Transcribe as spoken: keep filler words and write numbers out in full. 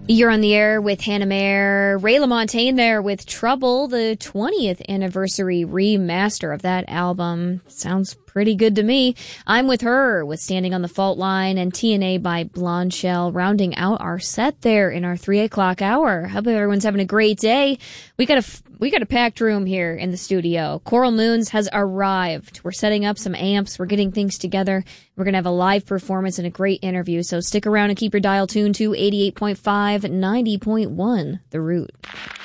You're on the air with Hannah Mayer. Ray LaMontagne there with Trouble, the twentieth anniversary remaster of that album. Sounds pretty good to me. I'm with her with Standing on the Fault Line and T N A by Blonde Shell, rounding out our set there in our three o'clock hour. Hope everyone's having a great day. We got a we got a packed room here in the studio. Coral Moons has arrived. We're setting up some amps. We're getting things together. We're going to have a live performance and a great interview. So stick around and keep your dial tuned to eighty-eight point five, ninety point one, The Root.